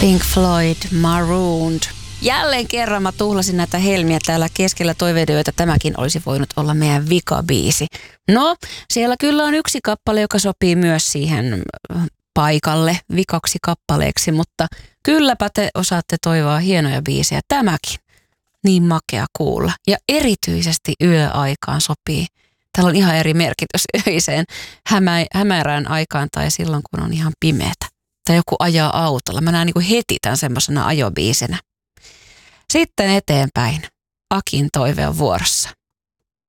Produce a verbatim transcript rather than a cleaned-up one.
Pink Floyd, Marooned. Jälleen kerran mä tuhlasin näitä helmiä täällä keskellä toiveiden, että tämäkin olisi voinut olla meidän vikabiisi. No, siellä kyllä on yksi kappale, joka sopii myös siihen paikalle vikaksi kappaleeksi, mutta kylläpä te osaatte toivoa hienoja biisejä. Tämäkin niin makea kuulla ja erityisesti yöaikaan sopii. Täällä on ihan eri merkitys öiseen hämä, hämärään aikaan tai silloin, kun on ihan pimeätä. Tai joku ajaa autolla. Mä näen niin kuin heti tämän semmoisena ajobiisenä. Sitten eteenpäin. Akin toive on vuorossa.